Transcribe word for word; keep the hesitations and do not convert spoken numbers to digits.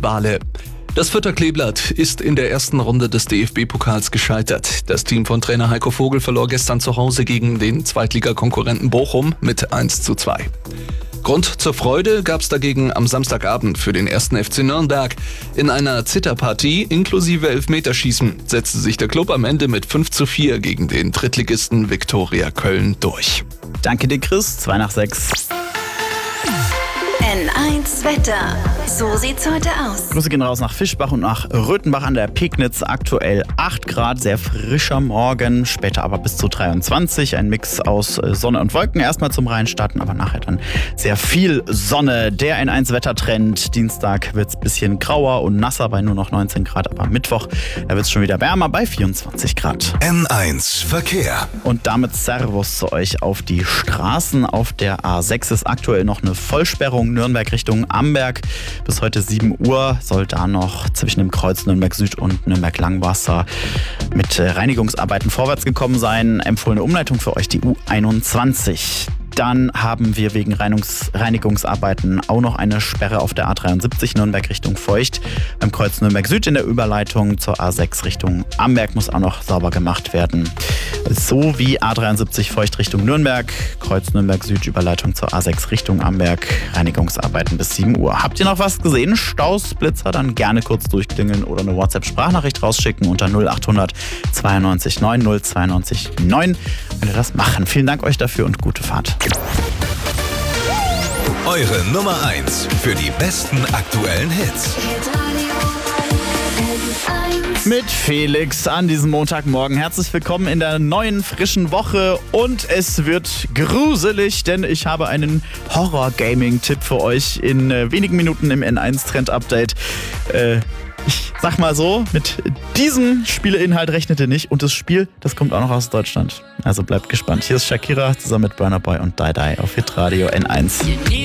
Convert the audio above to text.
Bale. Das Fürther Kleeblatt ist in der ersten Runde des D F B-Pokals gescheitert. Das Team von Trainer Heiko Vogel verlor gestern zu Hause gegen den Zweitligakonkurrenten Bochum mit eins zu zwei. Grund zur Freude gab es dagegen am Samstagabend für den ersten F C Nürnberg. In einer Zitterpartie inklusive Elfmeterschießen setzte sich der Klub am Ende mit fünf zu vier gegen den Drittligisten Viktoria Köln durch. Danke dir, Chris. zwei nach sechs. N eins Wetter. So sieht's heute aus. Grüße gehen raus nach Fischbach und nach Röthenbach an der Pegnitz. Aktuell acht Grad, sehr frischer Morgen, später aber bis zu dreiundzwanzig. Ein Mix aus Sonne und Wolken. Erstmal zum Rhein starten, aber nachher dann sehr viel Sonne. Der N eins Wettertrend. Dienstag wird's ein bisschen grauer und nasser bei nur noch neunzehn Grad. Aber Mittwoch, da wird's schon wieder wärmer bei vierundzwanzig Grad. N eins Verkehr. Und damit Servus zu euch auf die Straßen. Auf der A sechs ist aktuell noch eine Vollsperrung. Nürnberg Richtung Amberg. Bis heute sieben Uhr soll da noch zwischen dem Kreuz Nürnberg Süd und Nürnberg Langwasser mit Reinigungsarbeiten vorwärts gekommen sein. Empfohlene Umleitung für euch die U einundzwanzig. Dann haben wir wegen Reinigungs- Reinigungsarbeiten auch noch eine Sperre auf der A dreiundsiebzig Nürnberg Richtung Feucht. Beim Kreuz Nürnberg Süd in der Überleitung zur A sechs Richtung Amberg muss auch noch sauber gemacht werden. So wie A dreiundsiebzig Feucht Richtung Nürnberg, Kreuz Nürnberg Süd, Überleitung zur A sechs Richtung Amberg, Reinigungsarbeiten bis sieben Uhr. Habt ihr noch was gesehen? Staus, Blitzer, dann gerne kurz durchklingeln oder eine WhatsApp-Sprachnachricht rausschicken unter null achthundert zweiundneunzig neun null zweiundneunzig neun. Wenn ihr das machen. Vielen Dank euch dafür und gute Fahrt. Eure Nummer eins für die besten aktuellen Hits. Mit Felix an diesem Montagmorgen. Herzlich willkommen in der neuen, frischen Woche. Und es wird gruselig, denn ich habe einen Horror-Gaming-Tipp für euch in äh, wenigen Minuten im N eins Trend-Update. Äh, ich sag mal so, mit diesem Spieleinhalt rechnet ihr nicht. Und das Spiel, das kommt auch noch aus Deutschland. Also bleibt gespannt. Hier ist Shakira zusammen mit Burna Boy und Die Die auf Hitradio N eins.